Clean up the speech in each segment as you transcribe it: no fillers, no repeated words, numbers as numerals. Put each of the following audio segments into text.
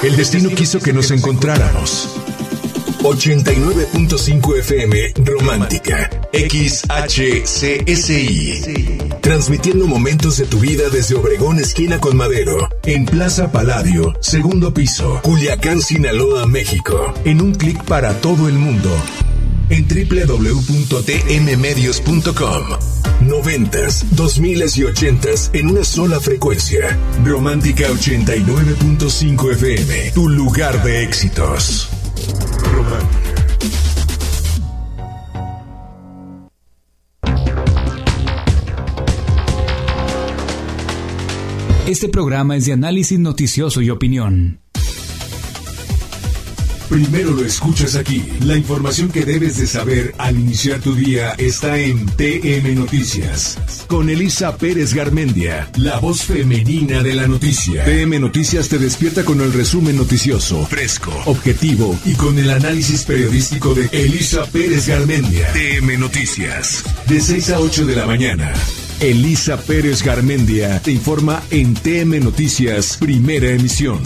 El destino quiso que nos encontráramos. 89.5 FM Romántica XHCSI. Transmitiendo momentos de tu vida desde Obregón, esquina con Madero, en Plaza Palladio, segundo piso, Culiacán, Sinaloa, México. En un clic para todo el mundo. En www.tmmedios.com. 90s, 2000s y 80s en una sola frecuencia. Romántica 89.5 FM, tu lugar de éxitos. Romántica. Este programa es de análisis noticioso y opinión. Primero lo escuchas aquí. La información que debes de saber al iniciar tu día está en TM Noticias. Con Elisa Pérez Garmendia, la voz femenina de la noticia. TM Noticias te despierta con el resumen noticioso, fresco, objetivo y con el análisis periodístico de Elisa Pérez Garmendia. TM Noticias. De 6 a 8 de la mañana. Elisa Pérez Garmendia te informa en TM Noticias, primera emisión.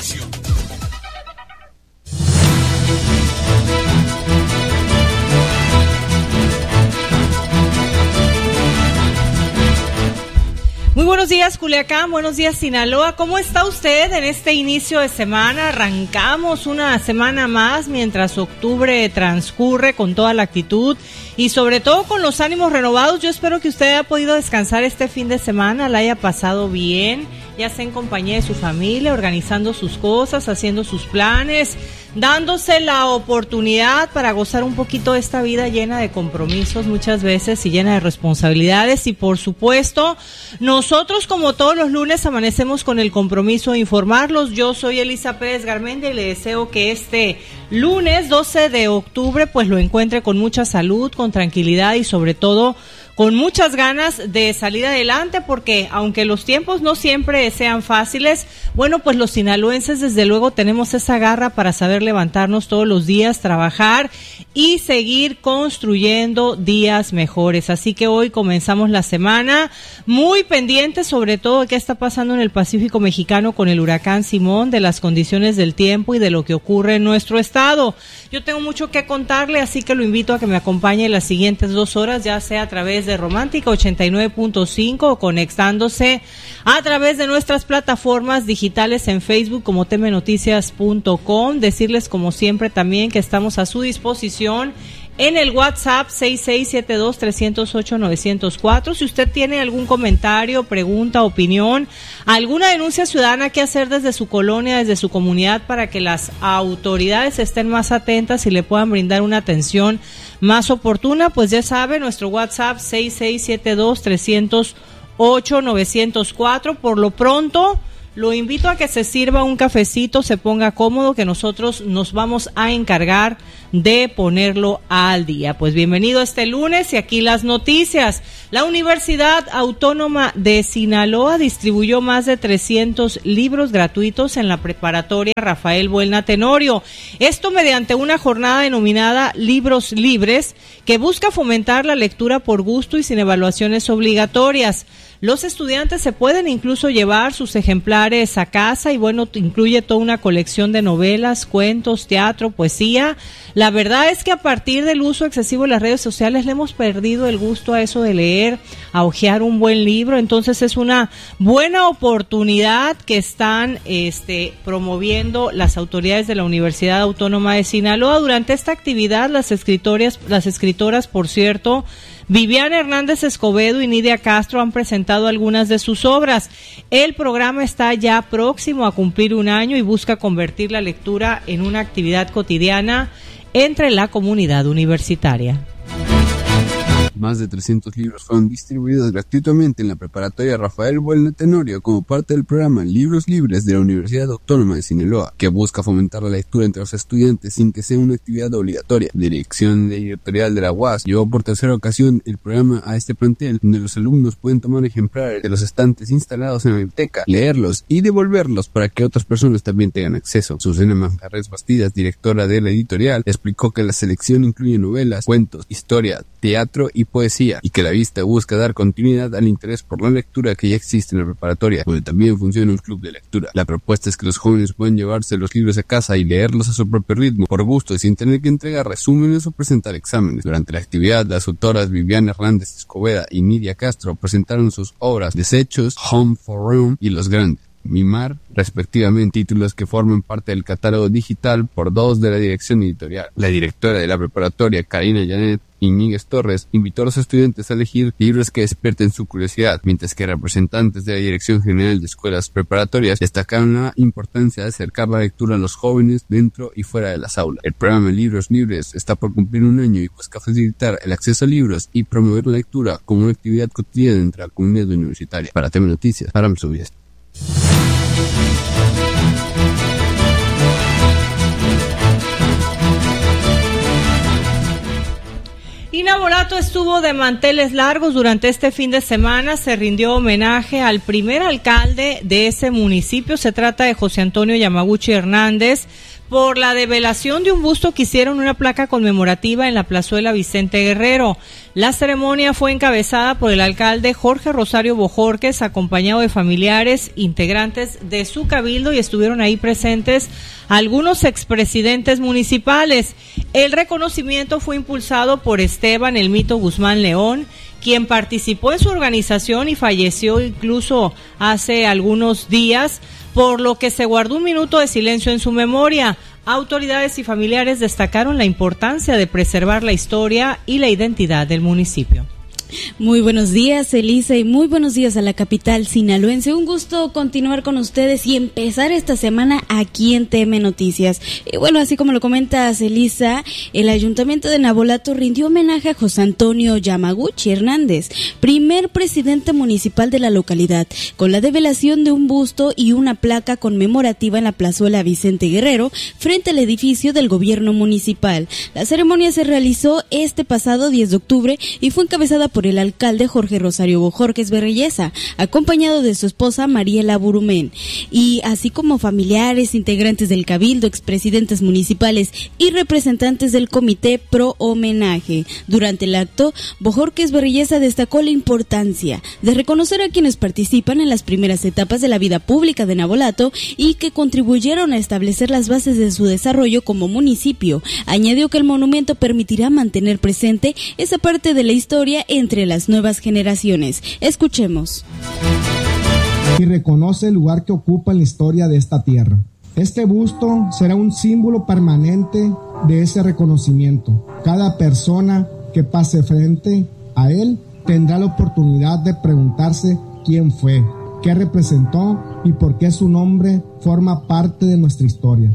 Muy buenos días, Culiacán, buenos días, Sinaloa. ¿Cómo está usted en este inicio de semana? Arrancamos una semana más mientras octubre transcurre con toda la actitud y sobre todo con los ánimos renovados. Yo espero que usted haya podido descansar este fin de semana, la haya pasado bien, ya sea en compañía de su familia, organizando sus cosas, haciendo sus planes, dándose la oportunidad para gozar un poquito de esta vida llena de compromisos muchas veces y llena de responsabilidades. Y por supuesto, nosotros como todos los lunes amanecemos con el compromiso de informarlos. Yo soy Elisa Pérez Garmendia y le deseo que este lunes 12 de octubre pues lo encuentre con mucha salud, con tranquilidad y sobre todo con muchas ganas de salir adelante, porque aunque los tiempos no siempre sean fáciles, bueno, pues los sinaloenses desde luego tenemos esa garra para saber levantarnos todos los días, trabajar y seguir construyendo días mejores. Así que hoy comenzamos la semana muy pendientes sobre todo de qué está pasando en el Pacífico mexicano con el huracán Simón, de las condiciones del tiempo y de lo que ocurre en nuestro estado. Yo tengo mucho que contarle, así que lo invito a que me acompañe las siguientes 2 horas, ya sea a través de Romántica 89.5 o conectándose a través de nuestras plataformas digitales en Facebook como tmnoticias.com. Decirles como siempre también que estamos a su disposición en el WhatsApp 6672-308-904. Si usted tiene algún comentario, pregunta, opinión, alguna denuncia ciudadana que hacer desde su colonia, desde su comunidad, para que las autoridades estén más atentas y le puedan brindar una atención más oportuna, pues ya sabe, nuestro WhatsApp 6672-308-904. Por lo pronto, lo invito a que se sirva un cafecito, se ponga cómodo, que nosotros nos vamos a encargar de ponerlo al día. Pues bienvenido este lunes y aquí las noticias. La Universidad Autónoma de Sinaloa distribuyó más de 300 libros gratuitos en la preparatoria Rafael Buelna Tenorio. Esto mediante una jornada denominada Libros Libres, que busca fomentar la lectura por gusto y sin evaluaciones obligatorias. Los estudiantes se pueden incluso llevar sus ejemplares a casa y bueno, incluye toda una colección de novelas, cuentos, teatro, poesía. La verdad es que a partir del uso excesivo de las redes sociales le hemos perdido el gusto a eso de leer, a hojear un buen libro. Entonces es una buena oportunidad que están promoviendo las autoridades de la Universidad Autónoma de Sinaloa. Durante esta actividad las escritoras, por cierto, Viviana Hernández Escobedo y Nidia Castro han presentado algunas de sus obras. El programa está ya próximo a cumplir 1 año y busca convertir la lectura en una actividad cotidiana entre la comunidad universitaria. Más de 300 libros fueron distribuidos gratuitamente en la preparatoria Rafael Buelna Tenorio como parte del programa Libros Libres de la Universidad Autónoma de Sinaloa, que busca fomentar la lectura entre los estudiantes sin que sea una actividad obligatoria. Dirección editorial de la UAS llevó por tercera ocasión el programa a este plantel, donde los alumnos pueden tomar ejemplares de los estantes instalados en la biblioteca, leerlos y devolverlos para que otras personas también tengan acceso. Susana Manjarres Bastidas, directora de la editorial, explicó que la selección incluye novelas, cuentos, historia, teatro y poesía, y que la vista busca dar continuidad al interés por la lectura que ya existe en la preparatoria, donde también funciona un club de lectura. La propuesta es que los jóvenes pueden llevarse los libros a casa y leerlos a su propio ritmo, por gusto y sin tener que entregar resúmenes o presentar exámenes. Durante la actividad, las autoras Viviana Hernández Escobeda y Nidia Castro presentaron sus obras Desechos, Home for Room y Los Grandes, Mimar, respectivamente, títulos que forman parte del catálogo digital por 2 de la dirección editorial. La directora de la preparatoria, Karina Janet Iñiguez Torres, invitó a los estudiantes a elegir libros que despierten su curiosidad, mientras que representantes de la Dirección General de Escuelas Preparatorias destacaron la importancia de acercar la lectura a los jóvenes dentro y fuera de las aulas. El programa Libros Libres está por cumplir 1 año y busca facilitar el acceso a libros y promover la lectura como una actividad cotidiana entre la comunidad universitaria. Para TM Noticias, Aram Subies. Y Navolato estuvo de manteles largos durante este fin de semana. Se rindió homenaje al primer alcalde de ese municipio. Se trata de José Antonio Yamaguchi Hernández, por la develación de un busto que hicieron una placa conmemorativa en la plazuela Vicente Guerrero. La ceremonia fue encabezada por el alcalde Jorge Rosario Bojorquez, acompañado de familiares, integrantes de su cabildo, y estuvieron ahí presentes algunos expresidentes municipales. El reconocimiento fue impulsado por Esteban El Mito Guzmán León, quien participó en su organización y falleció incluso hace algunos días, por lo que se guardó un minuto de silencio en su memoria. Autoridades y familiares destacaron la importancia de preservar la historia y la identidad del municipio. Muy buenos días, Elisa, y muy buenos días a la capital sinaloense. Un gusto continuar con ustedes y empezar esta semana aquí en TM Noticias. Y bueno, así como lo comentas, Elisa, el Ayuntamiento de Navolato rindió homenaje a José Antonio Yamaguchi Hernández, primer presidente municipal de la localidad, con la develación de un busto y una placa conmemorativa en la plazuela Vicente Guerrero, frente al edificio del gobierno municipal. La ceremonia se realizó este pasado 10 de octubre y fue encabezada por el alcalde Jorge Rosario Bojorquez Berreyesa, acompañado de su esposa Mariela Burumén, y así como familiares, integrantes del cabildo, expresidentes municipales y representantes del comité pro homenaje. Durante el acto, Bojorquez Berreyesa destacó la importancia de reconocer a quienes participan en las primeras etapas de la vida pública de Navolato y que contribuyeron a establecer las bases de su desarrollo como municipio. Añadió que el monumento permitirá mantener presente esa parte de la historia entre las nuevas generaciones. Escuchemos. Y reconoce el lugar que ocupa en la historia de esta tierra. Este busto será un símbolo permanente de ese reconocimiento. Cada persona que pase frente a él tendrá la oportunidad de preguntarse quién fue, qué representó y por qué su nombre forma parte de nuestra historia.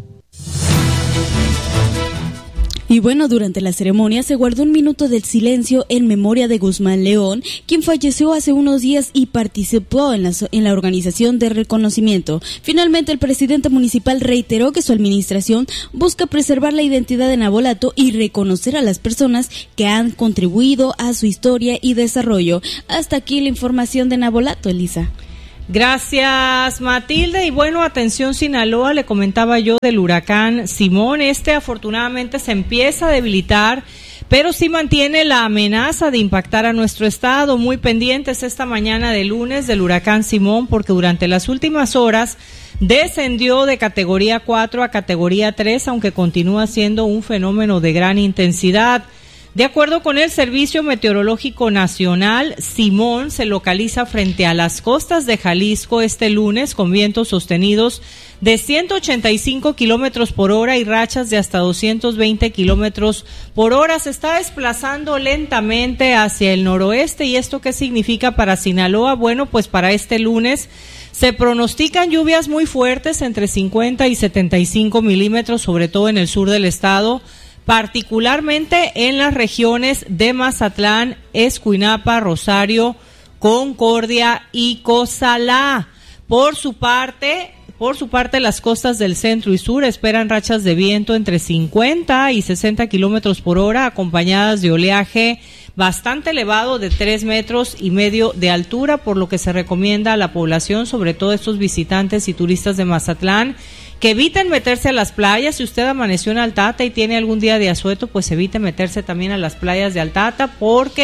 Y bueno, durante la ceremonia se guardó un minuto del silencio en memoria de Guzmán León, quien falleció hace unos días y participó en la organización de reconocimiento. Finalmente, el presidente municipal reiteró que su administración busca preservar la identidad de Navolato y reconocer a las personas que han contribuido a su historia y desarrollo. Hasta aquí la información de Navolato, Elisa. Gracias, Matilde. Y bueno, atención Sinaloa, le comentaba yo del huracán Simón. Afortunadamente se empieza a debilitar, pero sí mantiene la amenaza de impactar a nuestro estado. Muy pendientes esta mañana de lunes del huracán Simón, porque durante las últimas horas descendió de categoría 4 a categoría 3, aunque continúa siendo un fenómeno de gran intensidad. De acuerdo con el Servicio Meteorológico Nacional, Simón se localiza frente a las costas de Jalisco este lunes con vientos sostenidos de 185 kilómetros por hora y rachas de hasta 220 kilómetros por hora. Se está desplazando lentamente hacia el noroeste. ¿Y esto qué significa para Sinaloa? Bueno, pues para este lunes se pronostican lluvias muy fuertes, entre 50 y 75 milímetros, sobre todo en el sur del estado, particularmente en las regiones de Mazatlán, Escuinapa, Rosario, Concordia y Cozalá. Por su parte, las costas del centro y sur esperan rachas de viento entre 50 y 60 kilómetros por hora, acompañadas de oleaje bastante elevado de 3,5 metros de altura, por lo que se recomienda a la población, sobre todo estos visitantes y turistas de Mazatlán, que eviten meterse a las playas. Si usted amaneció en Altata y tiene algún día de asueto, pues evite meterse también a las playas de Altata, porque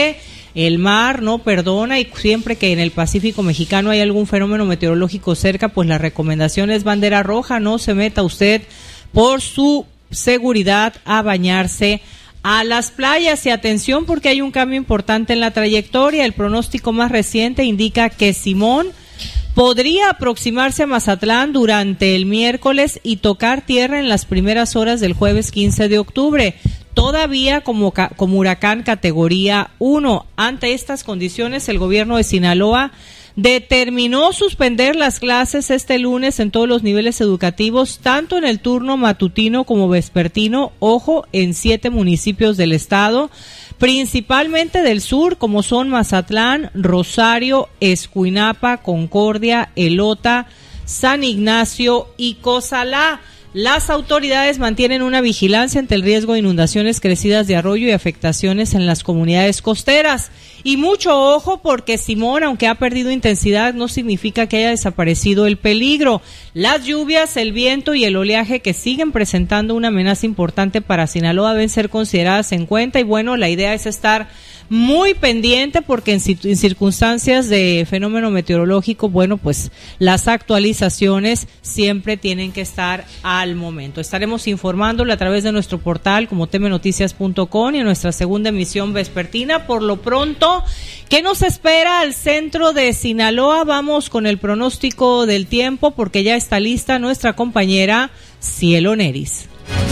El mar no perdona, y siempre que en el Pacífico mexicano hay algún fenómeno meteorológico cerca, pues la recomendación es bandera roja, no se meta usted por su seguridad a bañarse a las playas. Y atención, porque hay un cambio importante en la trayectoria. El pronóstico más reciente indica que Simón podría aproximarse a Mazatlán durante el miércoles y tocar tierra en las primeras horas del jueves 15 de octubre. Todavía como huracán categoría 1. Ante estas condiciones, el gobierno de Sinaloa determinó suspender las clases este lunes en todos los niveles educativos, tanto en el turno matutino como vespertino, ojo, en 7 municipios del estado, principalmente del sur, como son Mazatlán, Rosario, Escuinapa, Concordia, Elota, San Ignacio y Cozalá. Las autoridades mantienen una vigilancia ante el riesgo de inundaciones, crecidas de arroyo y afectaciones en las comunidades costeras. Y mucho ojo, porque Simón, aunque ha perdido intensidad, no significa que haya desaparecido el peligro. Las lluvias, el viento y el oleaje, que siguen presentando una amenaza importante para Sinaloa, deben ser consideradas en cuenta. Y bueno, la idea es estar muy pendiente, porque en circunstancias de fenómeno meteorológico, bueno, pues las actualizaciones siempre tienen que estar al momento. Estaremos informándole a través de nuestro portal como tmnoticias.com y en nuestra segunda emisión vespertina. Por lo pronto, ¿qué nos espera al centro de Sinaloa? Vamos con el pronóstico del tiempo, porque ya está lista nuestra compañera Cielo Neris.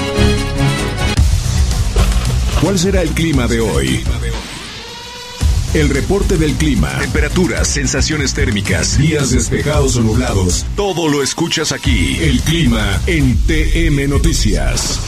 ¿Cuál será el clima de hoy? El reporte del clima, temperaturas, sensaciones térmicas, días despejados o nublados. Todo lo escuchas aquí. El clima en TM Noticias.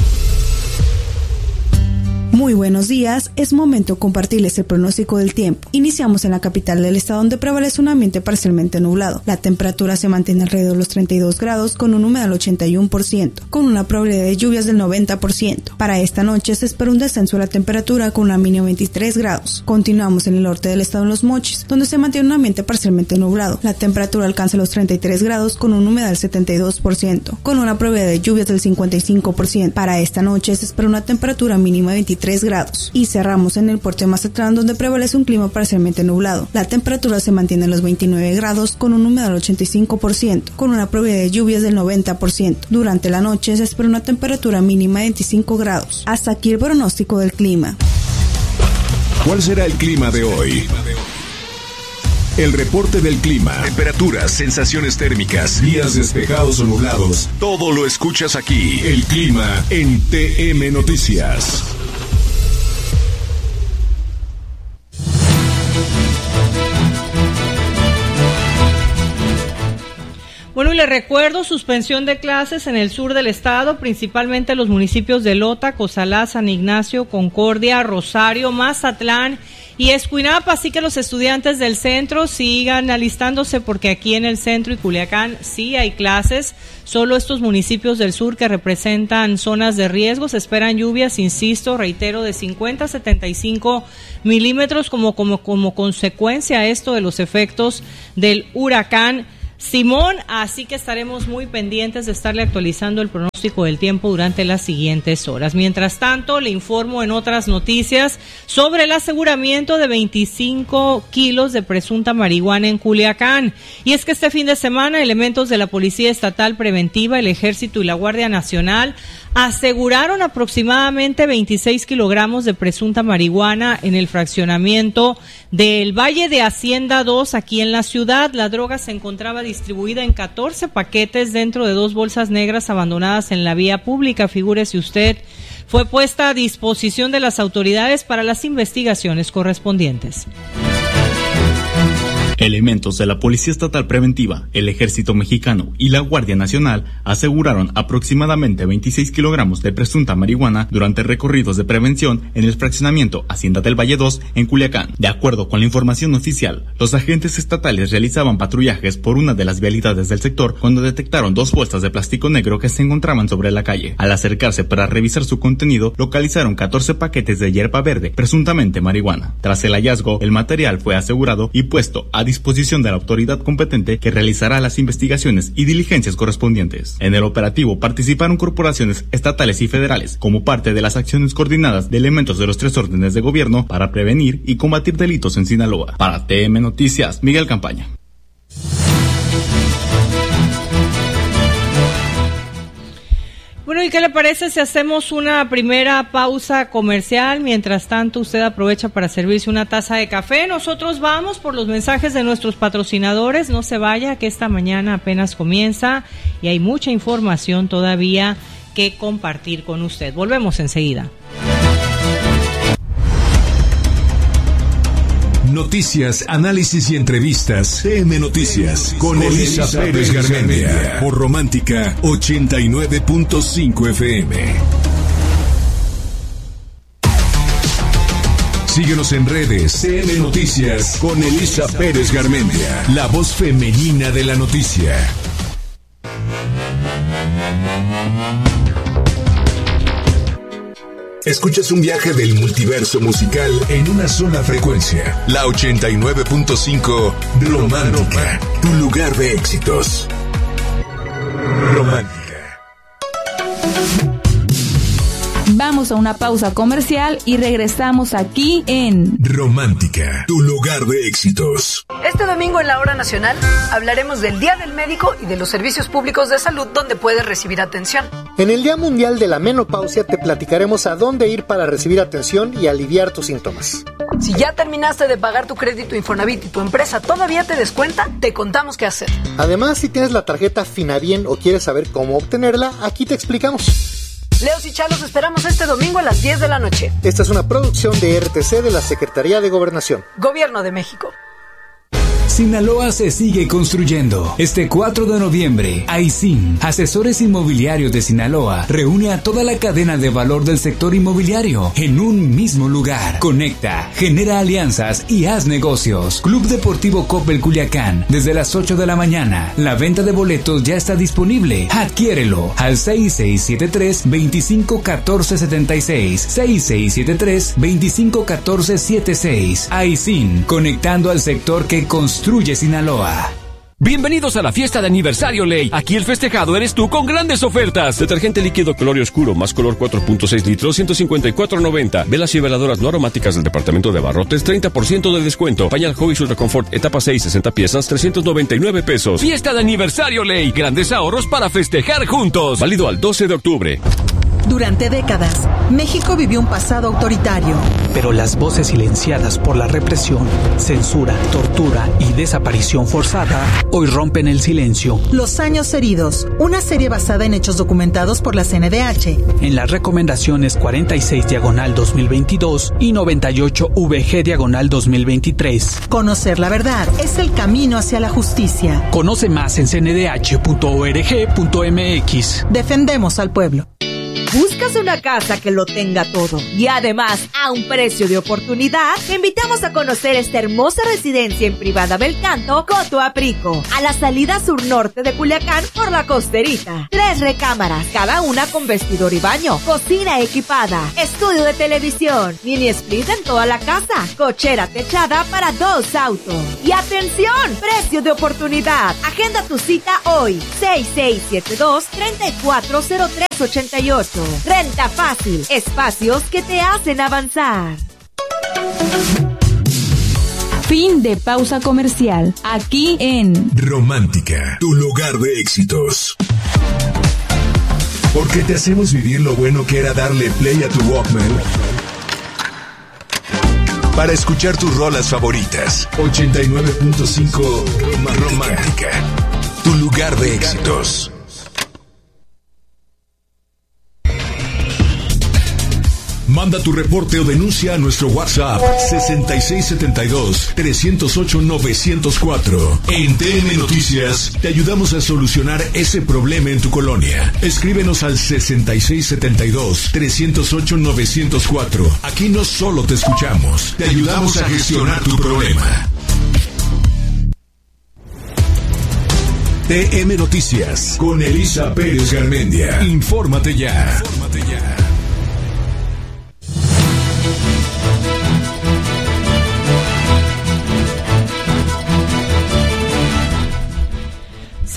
Muy buenos días, es momento de compartirles el pronóstico del tiempo. Iniciamos en la capital del estado, donde prevalece un ambiente parcialmente nublado. La temperatura se mantiene alrededor de los 32 grados, con una humedad del 81%, con una probabilidad de lluvias del 90%. Para esta noche se espera un descenso de la temperatura con una mínima de 23 grados. Continuamos en el norte del estado, en Los Mochis, donde se mantiene un ambiente parcialmente nublado. La temperatura alcanza los 33 grados, con una humedad del 72%, con una probabilidad de lluvias del 55%. Para esta noche se espera una temperatura mínima de 23 grados. Y cerramos en el puerto de Mazatlán, donde prevalece un clima parcialmente nublado. La temperatura se mantiene en los 29 grados, con una humedad del 85%, con una probabilidad de lluvias del 90%. Durante la noche se espera una temperatura mínima de 25 grados. Hasta aquí el pronóstico del clima. ¿Cuál será el clima de hoy? El reporte del clima, temperaturas, sensaciones térmicas, días despejados o nublados. Todo lo escuchas aquí. El clima en TM Noticias. Bueno, y les recuerdo, suspensión de clases en el sur del estado, principalmente los municipios de Elota, Cozalá, San Ignacio, Concordia, Rosario, Mazatlán y Escuinapa. Así que los estudiantes del centro sigan alistándose, porque aquí en el centro y Culiacán sí hay clases. Solo estos municipios del sur, que representan zonas de riesgo, se esperan lluvias, insisto, reitero, de 50 a 75 milímetros como consecuencia esto de los efectos del huracán Simón. Así que estaremos muy pendientes de estarle actualizando el pronóstico del tiempo durante las siguientes horas. Mientras tanto, le informo en otras noticias sobre el aseguramiento de 25 kilos de presunta marihuana en Culiacán. Y es que este fin de semana, elementos de la Policía Estatal Preventiva, el Ejército y la Guardia Nacional aseguraron aproximadamente 26 kilogramos de presunta marihuana en el fraccionamiento del Valle de Hacienda 2 aquí en la ciudad. La droga se encontraba distribuida en 14 paquetes dentro de 2 bolsas negras abandonadas en la vía pública. Figúrese usted, fue puesta a disposición de las autoridades para las investigaciones correspondientes. Elementos de la Policía Estatal Preventiva, el Ejército Mexicano y la Guardia Nacional aseguraron aproximadamente 26 kilogramos de presunta marihuana durante recorridos de prevención en el fraccionamiento Hacienda del Valle 2 en Culiacán. De acuerdo con la información oficial, los agentes estatales realizaban patrullajes por una de las vialidades del sector cuando detectaron 2 bolsas de plástico negro que se encontraban sobre la calle. Al acercarse para revisar su contenido, localizaron 14 paquetes de hierba verde, presuntamente marihuana. Tras el hallazgo, el material fue asegurado y puesto a disposición de la autoridad competente que realizará las investigaciones y diligencias correspondientes. En el operativo participaron corporaciones estatales y federales como parte de las acciones coordinadas de elementos de los 3 órdenes de gobierno para prevenir y combatir delitos en Sinaloa. Para TM Noticias, Miguel Campaña. Bueno, ¿y qué le parece si hacemos una primera pausa comercial? Mientras tanto, usted aprovecha para servirse una taza de café. Nosotros vamos por los mensajes de nuestros patrocinadores. No se vaya, que esta mañana apenas comienza y hay mucha información todavía que compartir con usted. Volvemos enseguida. Noticias, análisis y entrevistas. TM Noticias con Elisa Pérez Garmendia por Romántica 89.5 FM. Síguenos en redes. TM Noticias con Elisa Pérez Garmendia, la voz femenina de la noticia. Escuchas un viaje del multiverso musical en una sola frecuencia. La 89.5 Romántica, tu lugar de éxitos. Romántica. Vamos a una pausa comercial y regresamos aquí en Romántica, tu lugar de éxitos. Este domingo en la Hora Nacional hablaremos del Día del Médico y de los servicios públicos de salud donde puedes recibir atención. En el Día Mundial de la Menopausia te platicaremos a dónde ir para recibir atención y aliviar tus síntomas. Si ya terminaste de pagar tu crédito Infonavit y tu empresa todavía te descuenta, te contamos qué hacer. Además, si tienes la tarjeta Finabien o quieres saber cómo obtenerla, aquí te explicamos. Leos y Chalos, esperamos este domingo a las 10 de la noche. Esta es una producción de RTC de la Secretaría de Gobernación. Gobierno de México. Sinaloa se sigue construyendo. Este 4 de noviembre, AISIN, Asesores Inmobiliarios de Sinaloa, reúne a toda la cadena de valor del sector inmobiliario en un mismo lugar. Conecta, genera alianzas y haz negocios. Club Deportivo Coppel Culiacán, desde las 8 de la mañana. La venta de boletos ya está disponible. Adquiérelo al 6673-251476. 6673-251476. AISIN, conectando al sector que construye Sinaloa. Bienvenidos a la fiesta de aniversario Ley. Aquí el festejado eres tú con grandes ofertas. Detergente líquido Colorio Oscuro más color 4.6 litros, 154.90. Velas y veladoras no aromáticas del departamento de abarrotes, 30% de descuento. Pañal Hobbies Ultra Confort etapa 6, 60 piezas, 399 pesos. Fiesta de aniversario Ley. Grandes ahorros para festejar juntos. Válido al 12 de octubre. Durante décadas, México vivió un pasado autoritario. Pero las voces silenciadas por la represión, censura, tortura y desaparición forzada hoy rompen el silencio. Los años heridos, una serie basada en hechos documentados por la CNDH. En las recomendaciones 46/2022 y 98/VG/2023. Conocer la verdad es el camino hacia la justicia. Conoce más en cndh.org.mx. Defendemos al pueblo. ¿Buscas una casa que lo tenga todo y además a un precio de oportunidad? Te invitamos a conocer esta hermosa residencia en Privada Belcanto, Coto Aprico, a la salida sur norte de Culiacán por la Costerita. 3 recámaras, cada una con vestidor y baño, cocina equipada, estudio de televisión, mini split en toda la casa, cochera techada para 2 autos. Y atención, precio de oportunidad. Agenda tu cita hoy, 6672-340388. Renta fácil, espacios que te hacen avanzar. Fin de pausa comercial, aquí en Romántica, tu lugar de éxitos. Porque te hacemos vivir lo bueno que era darle play a tu Walkman para escuchar tus rolas favoritas. 89.5 Romántica, tu lugar de éxitos. Manda tu reporte o denuncia a nuestro WhatsApp 6672-308-904. En TN Noticias te ayudamos a solucionar ese problema en tu colonia. Escríbenos al 6672-308-904. Aquí no solo te escuchamos, te ayudamos a gestionar tu problema. TM Noticias con Elisa Pérez Garmendia. Infórmate ya.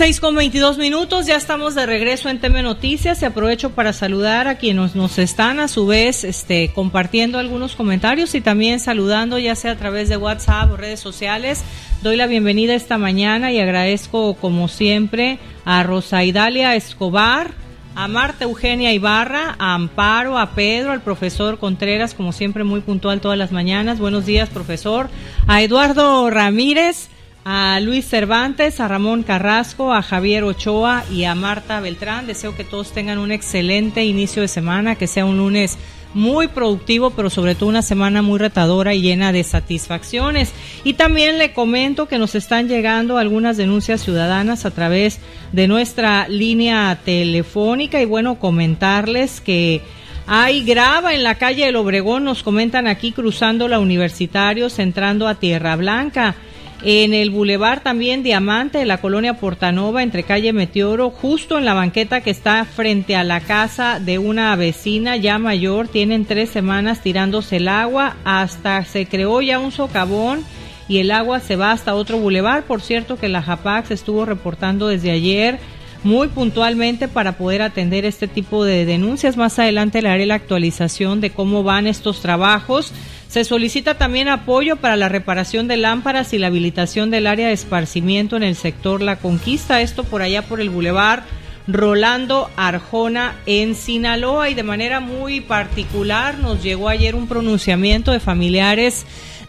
6:22, ya estamos de regreso en TM Noticias y aprovecho para saludar a quienes nos están a su vez compartiendo algunos comentarios y también saludando ya sea a través de WhatsApp o redes sociales. Doy la bienvenida esta mañana y agradezco como siempre a Rosa Idalia Escobar, a Marta Eugenia Ibarra, a Amparo, a Pedro, al profesor Contreras, como siempre muy puntual todas las mañanas. Buenos días, profesor. A Eduardo Ramírez, a Luis Cervantes, a Ramón Carrasco, a Javier Ochoa y a Marta Beltrán. Deseo que todos tengan un excelente inicio de semana, que sea un lunes muy productivo, pero sobre todo una semana muy retadora y llena de satisfacciones. Y también le comento que nos están llegando algunas denuncias ciudadanas a través de nuestra línea telefónica y bueno, comentarles que hay grava en la calle del Obregón, nos comentan aquí cruzando la Universitarios, entrando a Tierra Blanca. En el Boulevard también Diamante de la colonia Portanova, entre calle Meteoro, justo en la banqueta que está frente a la casa de una vecina ya mayor. Tienen 3 semanas tirándose el agua, hasta se creó ya un socavón y el agua se va hasta otro bulevar. Por cierto que la JAPAC estuvo reportando desde ayer muy puntualmente para poder atender este tipo de denuncias. Más adelante le haré la actualización de cómo van estos trabajos. Se solicita también apoyo para la reparación de lámparas y la habilitación del área de esparcimiento en el sector La Conquista, esto por allá por el bulevar Rolando Arjona en Sinaloa. Y de manera muy particular nos llegó ayer un pronunciamiento de familiares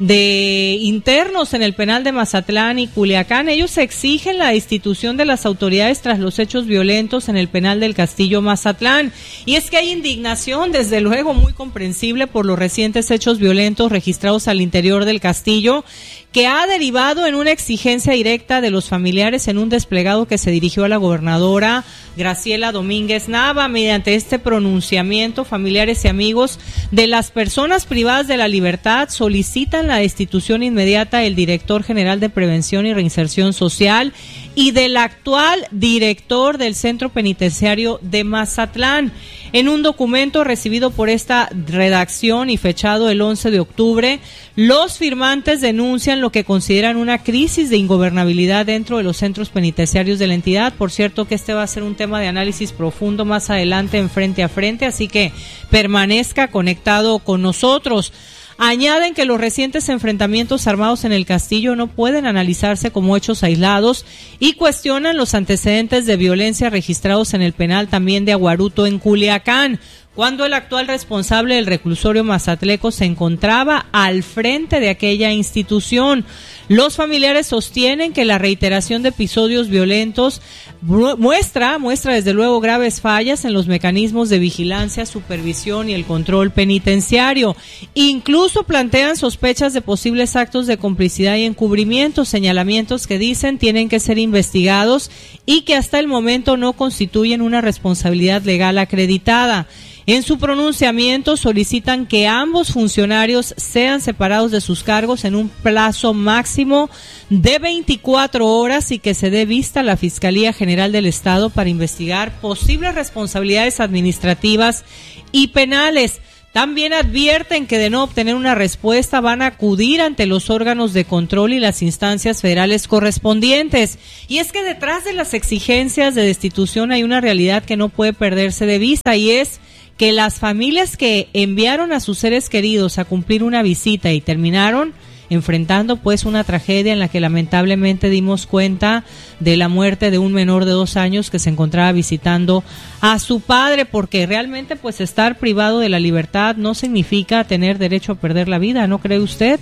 de internos en el penal de Mazatlán y Culiacán. Ellos exigen la destitución de las autoridades tras los hechos violentos en el penal del Castillo Mazatlán. Y es que hay indignación, desde luego muy comprensible, por los recientes hechos violentos registrados al interior del Castillo, que ha derivado en una exigencia directa de los familiares en un desplegado que se dirigió a la gobernadora Graciela Domínguez Nava. Mediante este pronunciamiento, familiares y amigos de las personas privadas de la libertad solicitan la destitución inmediata del director general de Prevención y Reinserción Social y del actual director del Centro Penitenciario de Mazatlán. En un documento recibido por esta redacción y fechado el 11 de octubre, los firmantes denuncian lo que consideran una crisis de ingobernabilidad dentro de los centros penitenciarios de la entidad. Por cierto que este va a ser un tema de análisis profundo más adelante en Frente a Frente, así que permanezca conectado con nosotros. Añaden que los recientes enfrentamientos armados en el Castillo no pueden analizarse como hechos aislados y cuestionan los antecedentes de violencia registrados en el penal también de Aguaruto en Culiacán, cuando el actual responsable del reclusorio mazatleco se encontraba al frente de aquella institución. Los familiares sostienen que la reiteración de episodios violentos muestra desde luego graves fallas en los mecanismos de vigilancia, supervisión y el control penitenciario. Incluso plantean sospechas de posibles actos de complicidad y encubrimiento, señalamientos que dicen tienen que ser investigados y que hasta el momento no constituyen una responsabilidad legal acreditada. En su pronunciamiento solicitan que ambos funcionarios sean separados de sus cargos en un plazo máximo de 24 horas y que se dé vista a la Fiscalía General del Estado para investigar posibles responsabilidades administrativas y penales. También advierten que de no obtener una respuesta van a acudir ante los órganos de control y las instancias federales correspondientes. Y es que detrás de las exigencias de destitución hay una realidad que no puede perderse de vista, y es que las familias que enviaron a sus seres queridos a cumplir una visita y terminaron enfrentando pues una tragedia en la que lamentablemente dimos cuenta de la muerte de un menor de 2 años que se encontraba visitando a su padre, porque realmente pues estar privado de la libertad no significa tener derecho a perder la vida, ¿no cree usted?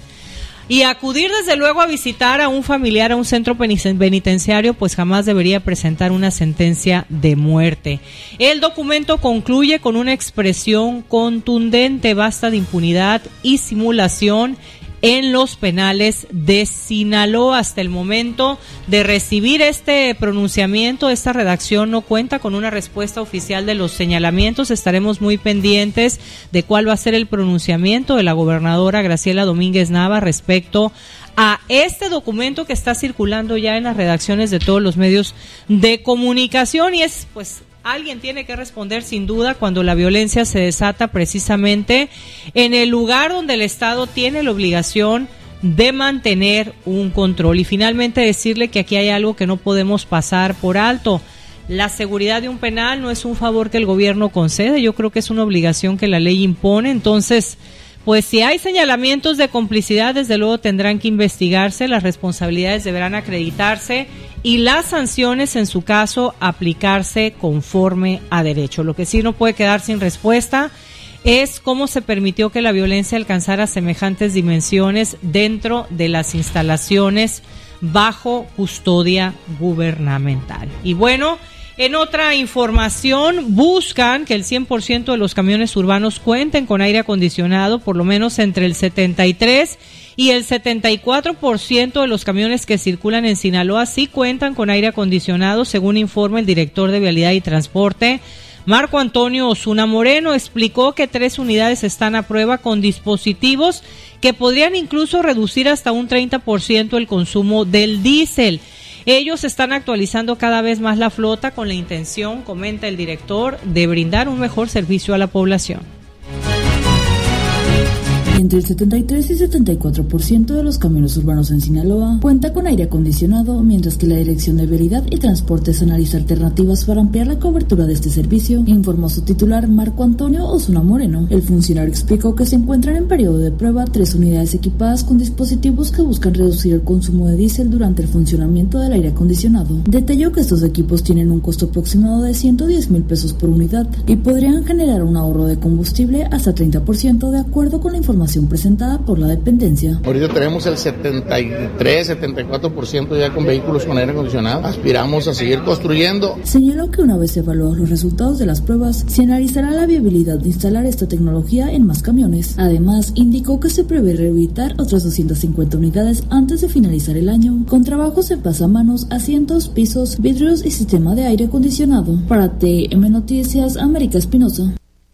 Y acudir desde luego a visitar a un familiar a un centro penitenciario pues jamás debería presentar una sentencia de muerte. El documento concluye con una expresión contundente: basta de impunidad y simulación en los penales de Sinaloa. Hasta el momento de recibir este pronunciamiento, esta redacción no cuenta con una respuesta oficial de los señalamientos. Estaremos muy pendientes de cuál va a ser el pronunciamiento de la gobernadora Graciela Domínguez Nava respecto a este documento que está circulando ya en las redacciones de todos los medios de comunicación. Y es pues alguien tiene que responder sin duda cuando la violencia se desata precisamente en el lugar donde el Estado tiene la obligación de mantener un control. Y finalmente decirle que aquí hay algo que no podemos pasar por alto. La seguridad de un penal no es un favor que el gobierno concede, yo creo que es una obligación que la ley impone. Entonces, pues si hay señalamientos de complicidad, desde luego tendrán que investigarse, las responsabilidades deberán acreditarse y las sanciones, en su caso, aplicarse conforme a derecho. Lo que sí no puede quedar sin respuesta es cómo se permitió que la violencia alcanzara semejantes dimensiones dentro de las instalaciones bajo custodia gubernamental. Y bueno, en otra información, buscan que el 100% de los camiones urbanos cuenten con aire acondicionado, por lo menos entre el 73 y el 74% de los camiones que circulan en Sinaloa sí cuentan con aire acondicionado, según informa el director de Vialidad y Transporte, Marco Antonio Osuna Moreno. Explicó que 3 unidades están a prueba con dispositivos que podrían incluso reducir hasta un 30% el consumo del diésel. Ellos están actualizando cada vez más la flota con la intención, comenta el director, de brindar un mejor servicio a la población. Entre el 73 y 74% de los camiones urbanos en Sinaloa cuenta con aire acondicionado, mientras que la Dirección de Vialidad y Transportes analiza alternativas para ampliar la cobertura de este servicio, informó su titular Marco Antonio Osuna Moreno. El funcionario explicó que se encuentran en periodo de prueba 3 unidades equipadas con dispositivos que buscan reducir el consumo de diésel durante el funcionamiento del aire acondicionado. Detalló que estos equipos tienen un costo aproximado de 110,000 pesos por unidad y podrían generar un ahorro de combustible hasta 30% de acuerdo con la información presentada por la dependencia. Ahorita tenemos el 73-74% ya con vehículos con aire acondicionado. Aspiramos a seguir construyendo. Señaló que una vez evaluados los resultados de las pruebas, se analizará la viabilidad de instalar esta tecnología en más camiones. Además, indicó que se prevé rehabilitar otras 250 unidades antes de finalizar el año, con trabajos en pasamanos, asientos, pisos, vidrios y sistema de aire acondicionado. Para TM Noticias, América Espinosa.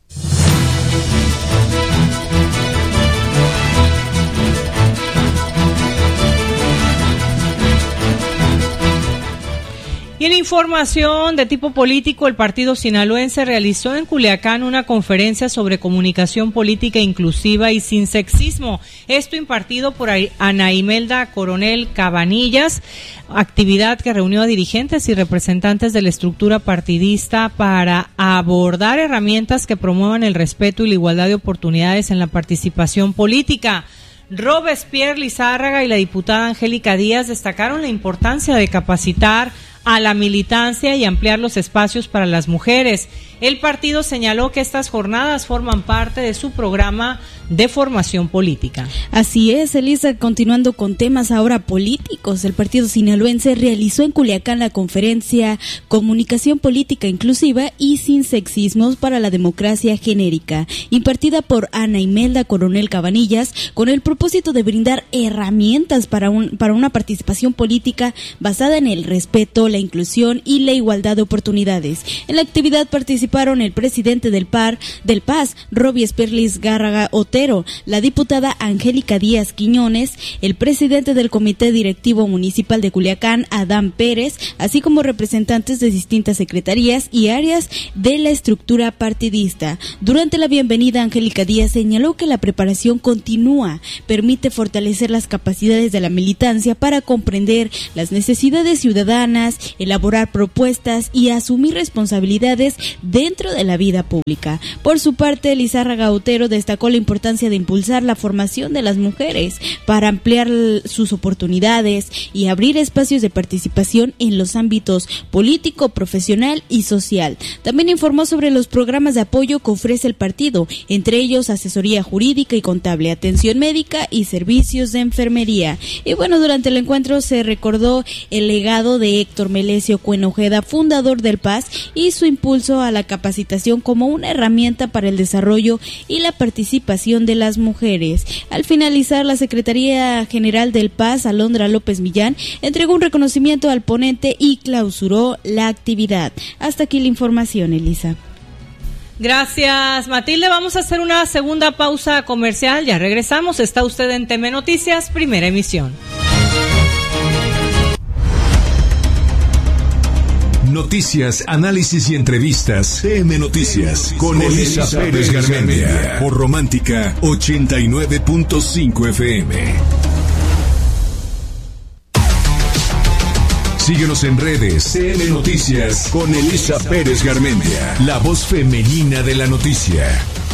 Y en información de tipo político, el partido sinaloense realizó en Culiacán una conferencia sobre comunicación política inclusiva y sin sexismo. Esto impartido por Ana Imelda Coronel Cabanillas, actividad que reunió a dirigentes y representantes de la estructura partidista para abordar herramientas que promuevan el respeto y la igualdad de oportunidades en la participación política. Robespierre Lizárraga y la diputada Angélica Díaz destacaron la importancia de capacitar a la militancia y ampliar los espacios para las mujeres. El partido señaló que estas jornadas forman parte de su programa de formación política. Así es, Elisa, continuando con temas ahora políticos, el partido sinaloense realizó en Culiacán la conferencia Comunicación Política Inclusiva y Sin Sexismos para la Democracia Genérica, impartida por Ana Imelda Coronel Cabanillas, con el propósito de brindar herramientas para una participación política basada en el respeto, la inclusión y la igualdad de oportunidades. En la actividad participaron el presidente del PAS, Robespierre Lizárraga Otero, la diputada Angélica Díaz Quiñones, el presidente del Comité Directivo Municipal de Culiacán, Adán Pérez, así como representantes de distintas secretarías y áreas de la estructura partidista. Durante la bienvenida, Angélica Díaz señaló que la preparación continua permite fortalecer las capacidades de la militancia para comprender las necesidades ciudadanas, elaborar propuestas y asumir responsabilidades dentro de la vida pública. Por su parte, Lizárraga Otero destacó la importancia de impulsar la formación de las mujeres para ampliar sus oportunidades y abrir espacios de participación en los ámbitos político, profesional y social. También informó sobre los programas de apoyo que ofrece el partido, entre ellos asesoría jurídica y contable, atención médica y servicios de enfermería. Y bueno, durante el encuentro se recordó el legado de Héctor Melesio Cuenojeda, fundador del PAS, y su impulso a la capacitación como una herramienta para el desarrollo y la participación de las mujeres. Al finalizar, la Secretaría General del PAS, Alondra López Millán, entregó un reconocimiento al ponente y clausuró la actividad. Hasta aquí la información, Elisa. Gracias, Matilde. Vamos a hacer una segunda pausa comercial. Ya regresamos. Está usted en TM Noticias, primera emisión. Noticias, análisis y entrevistas. TM Noticias con Elisa Pérez Garmendia. Por Romántica 89.5 FM. Síguenos en redes. TM Noticias con Elisa Pérez Garmendia, la voz femenina de la noticia.